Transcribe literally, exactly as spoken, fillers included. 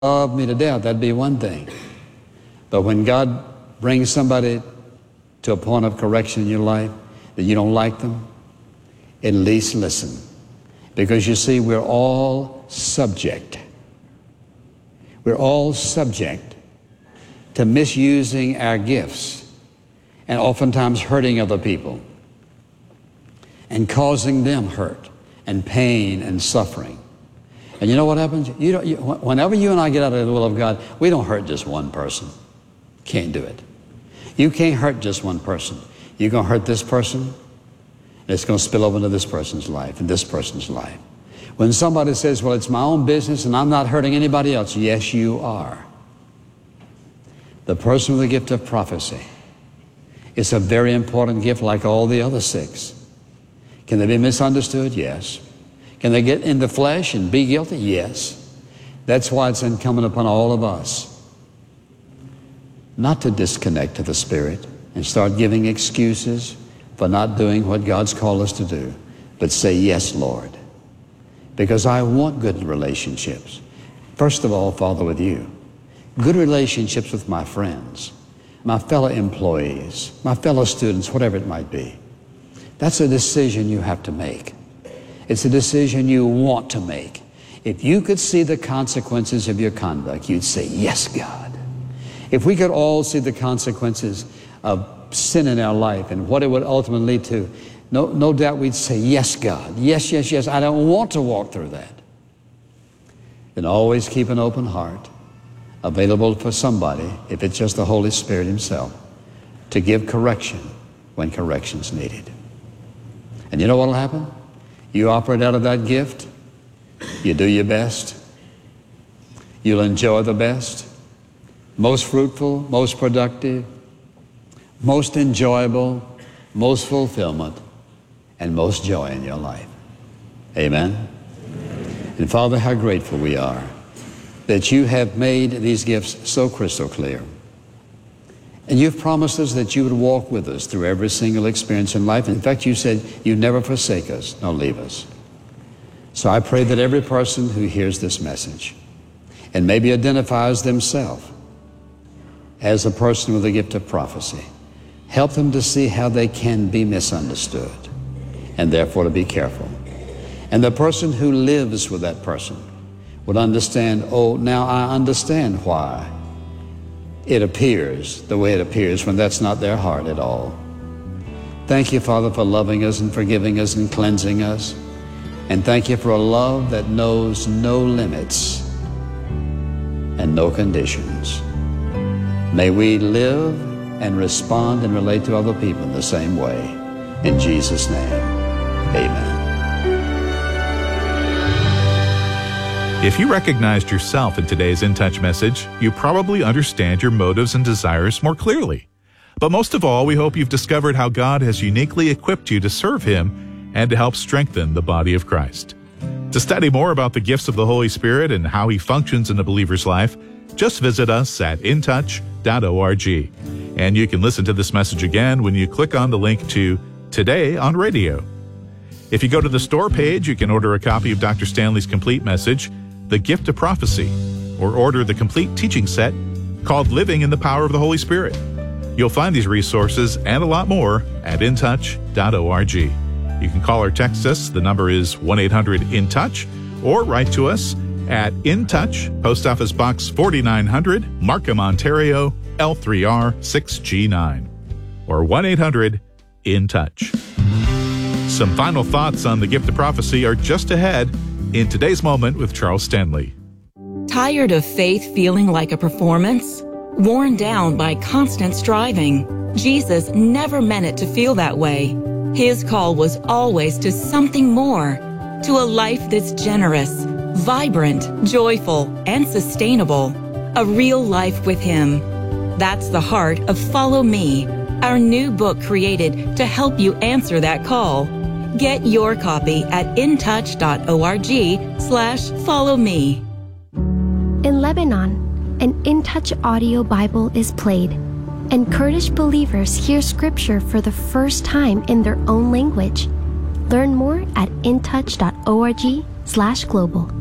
love me to death, that'd be one thing. But when God brings somebody to a point of correction in your life that you don't like them, at least listen. Because you see, we're all subject. We're all subject to misusing our gifts and oftentimes hurting other people and causing them hurt and pain and suffering. And you know what happens? You don't, you, whenever you and I get out of the will of God, we don't hurt just one person. Can't do it. You can't hurt just one person. You're going to hurt this person, and it's going to spill over into this person's life and this person's life. When somebody says, well, it's my own business and I'm not hurting anybody else, yes, you are. The person with the gift of prophecy is a very important gift like all the other six. Can they be misunderstood? Yes. Can they get in the flesh and be guilty? Yes. That's why it's incumbent upon all of us not to disconnect to the Spirit and start giving excuses for not doing what God's called us to do, but say, yes, Lord, because I want good relationships. First of all, Father, with you. Good relationships with my friends, my fellow employees, my fellow students, whatever it might be. That's a decision you have to make. It's a decision you want to make. If you could see the consequences of your conduct, you'd say, yes, God. If we could all see the consequences of sin in our life and what it would ultimately lead to, no, no doubt we'd say, yes, God. Yes, yes, yes. I don't want to walk through that. And always keep an open heart available for somebody, if it's just the Holy Spirit himself, to give correction when correction's needed. And you know what will happen? You operate out of that gift. You do your best. You'll enjoy the best. Most fruitful, most productive, most enjoyable, most fulfillment, and most joy in your life. Amen? Amen. And Father, how grateful we are that you have made these gifts so crystal clear. And you've promised us that you would walk with us through every single experience in life. In fact, you said you never forsake us, nor leave us. So I pray that every person who hears this message and maybe identifies themselves as a person with a gift of prophecy, help them to see how they can be misunderstood and therefore to be careful. And the person who lives with that person would understand, oh, now I understand why it appears the way it appears when that's not their heart at all. Thank you, Father, for loving us and forgiving us and cleansing us. And thank you for a love that knows no limits and no conditions. May we live and respond and relate to other people in the same way. In Jesus' name, amen. If you recognized yourself in today's In Touch message, you probably understand your motives and desires more clearly. But most of all, we hope you've discovered how God has uniquely equipped you to serve Him and to help strengthen the body of Christ. To study more about the gifts of the Holy Spirit and how He functions in a believer's life, just visit us at in touch dot org. And you can listen to this message again when you click on the link to Today on Radio. If you go to the store page, you can order a copy of Doctor Stanley's complete message, The Gift of Prophecy, or order the complete teaching set called Living in the Power of the Holy Spirit. You'll find these resources and a lot more at in touch dot org. You can call or text us. The number is one eight hundred in touch, or write to us at In Touch, Post Office Box forty-nine hundred, Markham, Ontario, L three R six G nine, or one eight hundred in touch. Some final thoughts on the gift of prophecy are just ahead in Today's Moment with Charles Stanley. Tired of faith feeling like a performance? Worn down by constant striving? Jesus never meant it to feel that way. His call was always to something more, to a life that's generous, vibrant, joyful, and sustainable. A real life with Him. That's the heart of Follow Me, our new book created to help you answer that call. Get your copy at in touch dot org slash follow me. In Lebanon, an In Touch audio Bible is played, and Kurdish believers hear scripture for the first time in their own language. Learn more at in touch dot org slash global.